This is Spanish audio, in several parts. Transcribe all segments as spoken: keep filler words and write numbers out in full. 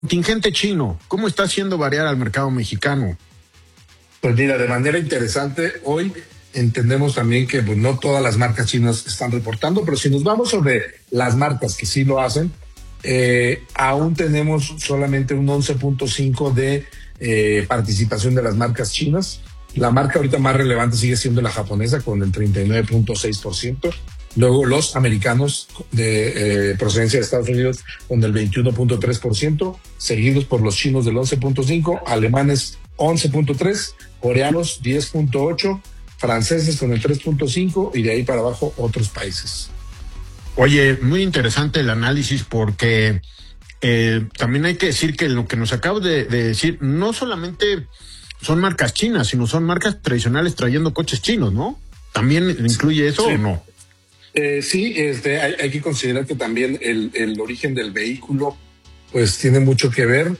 contingente chino, ¿cómo está haciendo variar al mercado mexicano? Pues mira, de manera interesante, hoy entendemos también que pues, no todas las marcas chinas están reportando, pero si nos vamos sobre las marcas que sí lo hacen, eh, aún tenemos solamente un once punto cinco de eh, participación de las marcas chinas. La marca ahorita más relevante sigue siendo la japonesa con el treinta y nueve punto seis por ciento. Luego los americanos de eh, procedencia de Estados Unidos con el veintiuno punto tres por ciento, seguidos por los chinos del once punto cinco por ciento, alemanes once punto tres por ciento, coreanos diez punto ocho por ciento, franceses con el tres punto cinco por ciento y de ahí para abajo otros países. Oye, muy interesante el análisis porque eh, también hay que decir que lo que nos acabas de, de decir no solamente son marcas chinas, sino son marcas tradicionales trayendo coches chinos, ¿no? ¿También incluye eso sí. o no? Eh, sí, este, hay, hay que considerar que también el, el origen del vehículo pues tiene mucho que ver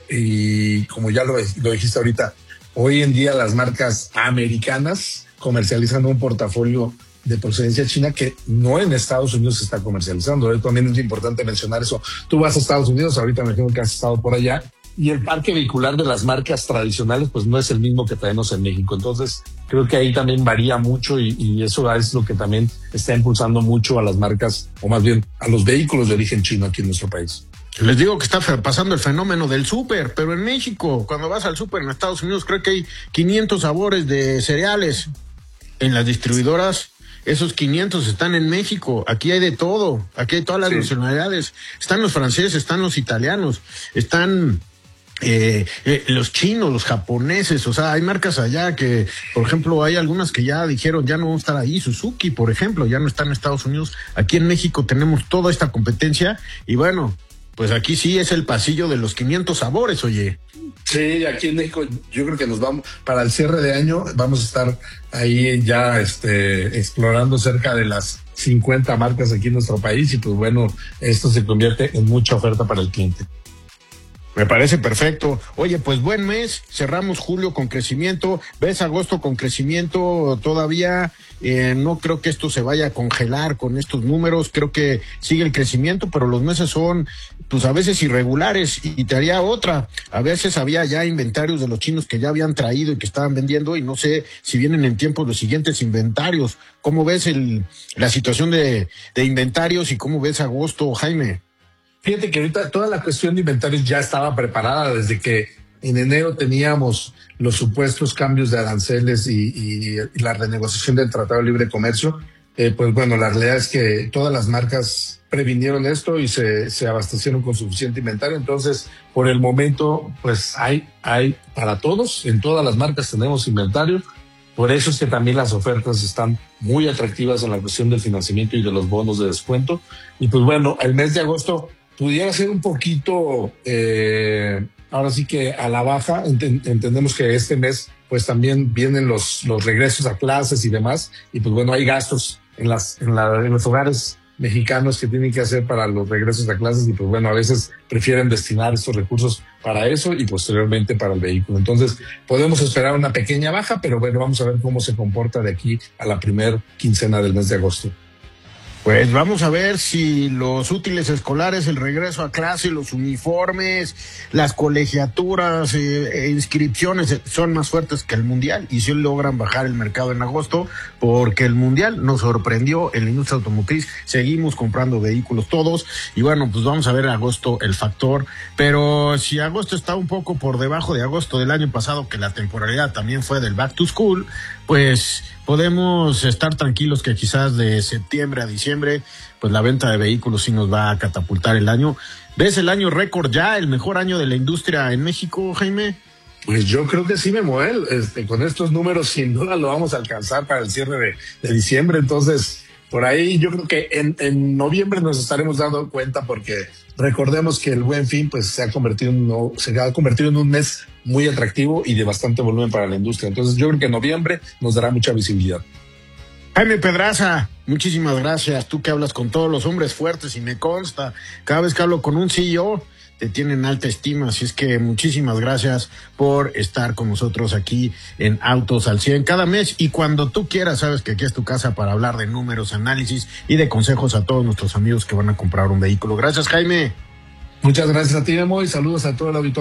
y como ya lo, lo dijiste ahorita, hoy en día las marcas americanas comercializan un portafolio de procedencia china que no en Estados Unidos se está comercializando. También es importante mencionar eso. Tú vas a Estados Unidos, ahorita me imagino que has estado por allá, y el parque vehicular de las marcas tradicionales pues no es el mismo que tenemos en México. Entonces creo que ahí también varía mucho y, y eso es lo que también está impulsando mucho a las marcas, o más bien a los vehículos de origen chino aquí en nuestro país. Les digo que está pasando el fenómeno del súper, pero en México, cuando vas al súper en Estados Unidos, creo que hay quinientos sabores de cereales. En las distribuidoras, esos quinientos están en México. Aquí hay de todo, aquí hay todas las sí. nacionalidades. Están los franceses, están los italianos, están eh, eh, los chinos, los japoneses. O sea, hay marcas allá que, por ejemplo, hay algunas que ya dijeron ya no van a estar ahí. Suzuki, por ejemplo, ya no está en Estados Unidos. Aquí en México tenemos toda esta competencia y bueno, pues aquí sí es el pasillo de los quinientos sabores, oye. Sí, aquí en México yo creo que nos vamos, para el cierre de año, vamos a estar ahí ya este, explorando cerca de las cincuenta marcas aquí en nuestro país y pues bueno, esto se convierte en mucha oferta para el cliente. Me parece perfecto. Oye, pues buen mes, cerramos julio con crecimiento, ves agosto con crecimiento todavía, eh, no creo que esto se vaya a congelar con estos números, creo que sigue el crecimiento, pero los meses son, pues a veces irregulares, y te haría otra, a veces había ya inventarios de los chinos que ya habían traído y que estaban vendiendo, y no sé si vienen en tiempo los siguientes inventarios. ¿Cómo ves el, la situación de, de inventarios y cómo ves agosto, Jaime? Fíjate que ahorita toda la cuestión de inventarios ya estaba preparada desde que en enero teníamos los supuestos cambios de aranceles y, y, y la renegociación del Tratado de Libre Comercio. Eh, pues bueno, la realidad es que todas las marcas previnieron esto y se, se abastecieron con suficiente inventario. Entonces, por el momento, pues hay, hay para todos, en todas las marcas tenemos inventario. Por eso es que también las ofertas están muy atractivas en la cuestión del financiamiento y de los bonos de descuento. Y pues bueno, el mes de agosto pudiera ser un poquito, eh, ahora sí que a la baja. Ent- entendemos que este mes pues también vienen los, los regresos a clases y demás, y pues bueno, hay gastos en, las, en, la, en los hogares mexicanos que tienen que hacer para los regresos a clases, y pues bueno, a veces prefieren destinar estos recursos para eso y posteriormente para el vehículo. Entonces podemos esperar una pequeña baja, pero bueno, vamos a ver cómo se comporta de aquí a la primer quincena del mes de agosto. Pues vamos a ver si los útiles escolares, el regreso a clase, los uniformes, las colegiaturas, eh, inscripciones son más fuertes que el Mundial y si logran bajar el mercado en agosto, porque el Mundial nos sorprendió en la industria automotriz, seguimos comprando vehículos todos y bueno, pues vamos a ver en agosto el factor, pero si agosto está un poco por debajo de agosto del año pasado, que la temporalidad también fue del back to school, pues podemos estar tranquilos que quizás de septiembre a diciembre, pues la venta de vehículos sí nos va a catapultar el año. ¿Ves el año récord ya, el mejor año de la industria en México, Jaime? Pues yo creo que sí, Memuel. Este, con estos números sin duda lo vamos a alcanzar para el cierre de, de diciembre. Entonces, por ahí yo creo que en, en noviembre nos estaremos dando cuenta, porque recordemos que el Buen Fin pues se ha convertido en, no, se ha convertido en un mes muy atractivo y de bastante volumen para la industria. Entonces yo creo que en noviembre nos dará mucha visibilidad. Jaime Pedraza, muchísimas gracias. Tú que hablas con todos los hombres fuertes y me consta, cada vez que hablo con un C E O te tienen alta estima, así es que muchísimas gracias por estar con nosotros aquí en Autos al cien cada mes, y cuando tú quieras sabes que aquí es tu casa para hablar de números, análisis y de consejos a todos nuestros amigos que van a comprar un vehículo. Gracias, Jaime. Muchas gracias a ti, Memo, y saludos a todo el auditorio.